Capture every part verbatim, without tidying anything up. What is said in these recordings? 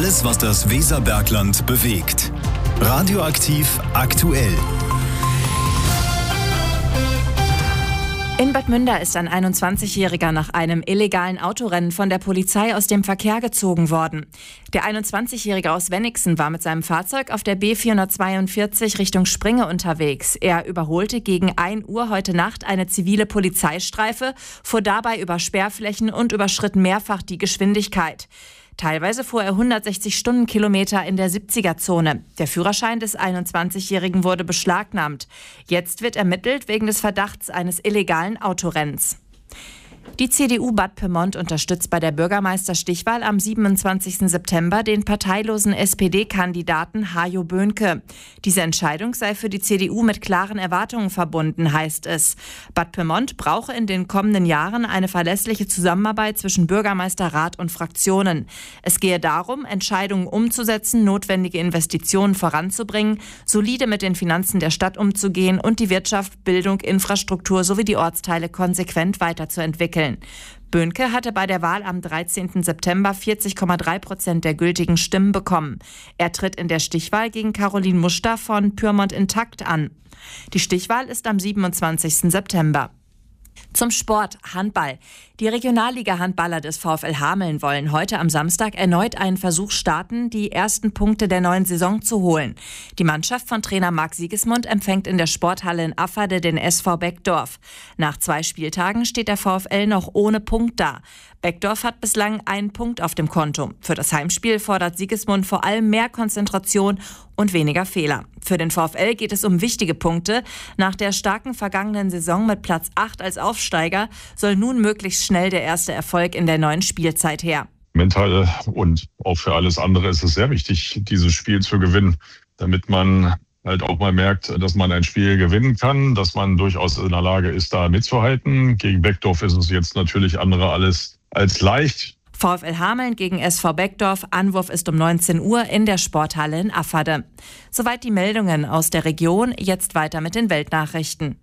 Alles, was das Weserbergland bewegt. Radioaktiv aktuell. In Bad Münder ist ein einundzwanzigjähriger nach einem illegalen Autorennen von der Polizei aus dem Verkehr gezogen worden. Der einundzwanzigjährige aus Wenigsen war mit seinem Fahrzeug auf der B vierhundertzweiundvierzig Richtung Springe unterwegs. Er überholte gegen ein Uhr heute Nacht eine zivile Polizeistreife, fuhr dabei über Sperrflächen und überschritt mehrfach die Geschwindigkeit. Teilweise fuhr er hundertsechzig Stundenkilometer in der siebziger-Zone. Der Führerschein des einundzwanzigjährigen wurde beschlagnahmt. Jetzt wird ermittelt wegen des Verdachts eines illegalen Autorennens. Die C D U Bad Pyrmont unterstützt bei der Bürgermeisterstichwahl am siebenundzwanzigsten September den parteilosen S P D-Kandidaten Hajo Böhnke. Diese Entscheidung sei für die C D U mit klaren Erwartungen verbunden, heißt es. Bad Pyrmont brauche in den kommenden Jahren eine verlässliche Zusammenarbeit zwischen Bürgermeisterrat und Fraktionen. Es gehe darum, Entscheidungen umzusetzen, notwendige Investitionen voranzubringen, solide mit den Finanzen der Stadt umzugehen und die Wirtschaft, Bildung, Infrastruktur sowie die Ortsteile konsequent weiterzuentwickeln. Böhnke hatte bei der Wahl am dreizehnten September vierzig Komma drei Prozent der gültigen Stimmen bekommen. Er tritt in der Stichwahl gegen Caroline Muster von Pyrmont Intakt an. Die Stichwahl ist am siebenundzwanzigsten September. Zum Sport, Handball. Die Regionalliga-Handballer des VfL Hameln wollen heute am Samstag erneut einen Versuch starten, die ersten Punkte der neuen Saison zu holen. Die Mannschaft von Trainer Marc Siegesmund empfängt in der Sporthalle in Afferde den S V Beckdorf. Nach zwei Spieltagen steht der VfL noch ohne Punkt da. Beckdorf hat bislang einen Punkt auf dem Konto. Für das Heimspiel fordert Siegesmund vor allem mehr Konzentration und weniger Fehler. Für den VfL geht es um wichtige Punkte. Nach der starken vergangenen Saison mit Platz acht als Aufsteiger soll nun möglichst schnell der erste Erfolg in der neuen Spielzeit her. Mental und auch für alles andere ist es sehr wichtig, dieses Spiel zu gewinnen, damit man halt auch mal merkt, dass man ein Spiel gewinnen kann, dass man durchaus in der Lage ist, da mitzuhalten. Gegen Beckdorf ist es jetzt natürlich andere alles als leicht. VfL Hameln gegen S V Beckdorf. Anwurf ist um neunzehn Uhr in der Sporthalle in Afferde. Soweit die Meldungen aus der Region. Jetzt weiter mit den Weltnachrichten.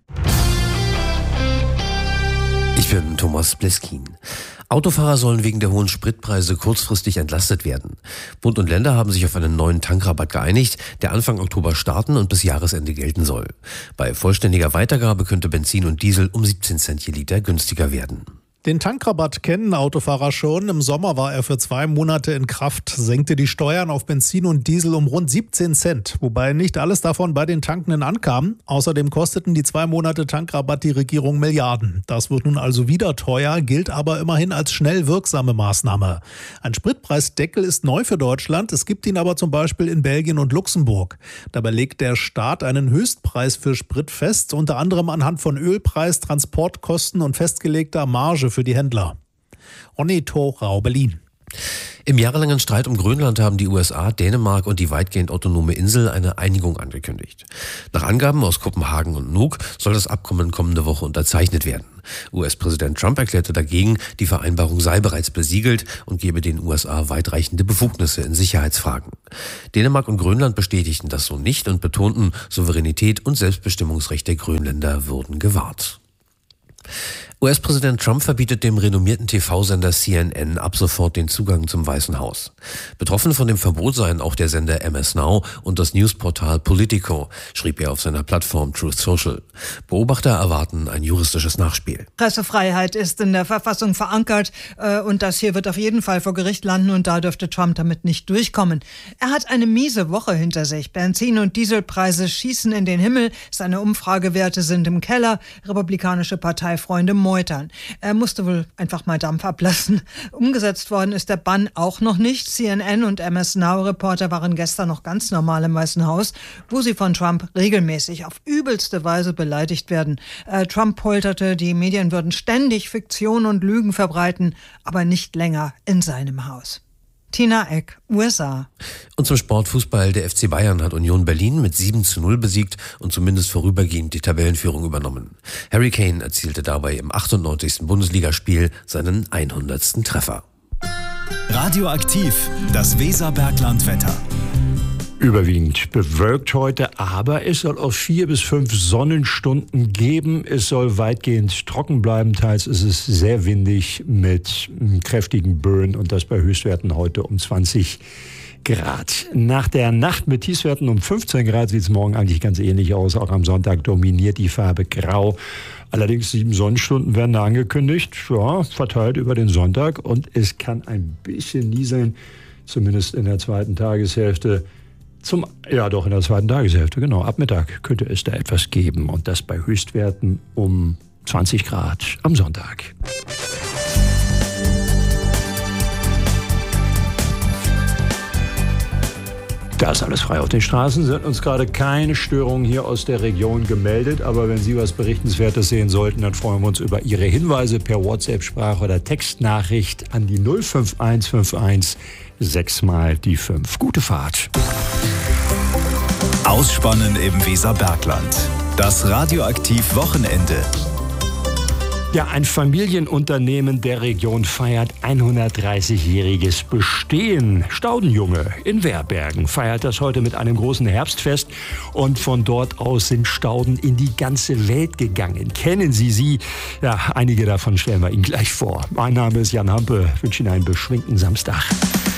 Ich bin Thomas Bleskin. Autofahrer sollen wegen der hohen Spritpreise kurzfristig entlastet werden. Bund und Länder haben sich auf einen neuen Tankrabatt geeinigt, der Anfang Oktober starten und bis Jahresende gelten soll. Bei vollständiger Weitergabe könnte Benzin und Diesel um siebzehn Cent je Liter günstiger werden. Den Tankrabatt kennen Autofahrer schon. Im Sommer war er für zwei Monate in Kraft, senkte die Steuern auf Benzin und Diesel um rund siebzehn Cent, wobei nicht alles davon bei den Tankenden ankam. Außerdem kosteten die zwei Monate Tankrabatt die Regierung Milliarden. Das wird nun also wieder teuer, gilt aber immerhin als schnell wirksame Maßnahme. Ein Spritpreisdeckel ist neu für Deutschland, es gibt ihn aber zum Beispiel in Belgien und Luxemburg. Dabei legt der Staat einen Höchstpreis für Sprit fest, unter anderem anhand von Ölpreis, Transportkosten und festgelegter Marge für die Händler. Ronny Thorau, Berlin. Im jahrelangen Streit um Grönland haben die U S A, Dänemark und die weitgehend autonome Insel eine Einigung angekündigt. Nach Angaben aus Kopenhagen und Nuuk soll das Abkommen kommende Woche unterzeichnet werden. U S-Präsident Trump erklärte dagegen, die Vereinbarung sei bereits besiegelt und gebe den U S A weitreichende Befugnisse in Sicherheitsfragen. Dänemark und Grönland bestätigten das so nicht und betonten, Souveränität und Selbstbestimmungsrecht der Grönländer würden gewahrt. U S-Präsident Trump verbietet dem renommierten T V-Sender C N N ab sofort den Zugang zum Weißen Haus. Betroffen von dem Verbot seien auch der Sender M S Now und das Newsportal Politico, schrieb er auf seiner Plattform Truth Social. Beobachter erwarten ein juristisches Nachspiel. Pressefreiheit ist in der Verfassung verankert äh, und das hier wird auf jeden Fall vor Gericht landen und da dürfte Trump damit nicht durchkommen. Er hat eine miese Woche hinter sich. Benzin- und Dieselpreise schießen in den Himmel, seine Umfragewerte sind im Keller, republikanische Parteifreunde meutern. Er musste wohl einfach mal Dampf ablassen. Umgesetzt worden ist der Bann auch noch nicht. C N N und M S Now-Reporter waren gestern noch ganz normal im Weißen Haus, wo sie von Trump regelmäßig auf übelste Weise beleidigt werden. Äh, Trump polterte, die Medien würden ständig Fiktion und Lügen verbreiten, aber nicht länger in seinem Haus. Tina Eck, U S A. Und zum Sportfußball. Der F C Bayern hat Union Berlin mit sieben zu null besiegt und zumindest vorübergehend die Tabellenführung übernommen. Harry Kane erzielte dabei im achtundneunzigsten Bundesligaspiel seinen hundertsten Treffer. Radioaktiv, das Weserberglandwetter. Überwiegend bewölkt heute, aber es soll auch vier bis fünf Sonnenstunden geben. Es soll weitgehend trocken bleiben. Teils ist es sehr windig mit kräftigen Böen und das bei Höchstwerten heute um zwanzig Grad. Nach der Nacht mit Tiefstwerten um fünfzehn Grad sieht es morgen eigentlich ganz ähnlich aus. Auch am Sonntag dominiert die Farbe Grau. Allerdings sieben Sonnenstunden werden da angekündigt, ja, verteilt über den Sonntag. Und es kann ein bisschen nieseln, zumindest in der zweiten Tageshälfte. Zum, ja, doch in der zweiten Tageshälfte, genau. Ab Mittag könnte es da etwas geben. Und das bei Höchstwerten um zwanzig Grad am Sonntag. Da ist alles frei auf den Straßen, sind uns gerade keine Störungen hier aus der Region gemeldet. Aber wenn Sie was Berichtenswertes sehen sollten, dann freuen wir uns über Ihre Hinweise per WhatsApp-Sprache oder Textnachricht an die null fünf eins fünf eins sechs mal die fünf. Gute Fahrt. Ausspannen im Weserbergland. Das Radioaktiv-Wochenende. Ja, ein Familienunternehmen der Region feiert hundertdreißigjähriges Bestehen. Staudenjunge in Werbergen feiert das heute mit einem großen Herbstfest. Und von dort aus sind Stauden in die ganze Welt gegangen. Kennen Sie sie? Ja, einige davon stellen wir Ihnen gleich vor. Mein Name ist Jan Hampe. Ich wünsche Ihnen einen beschwingten Samstag.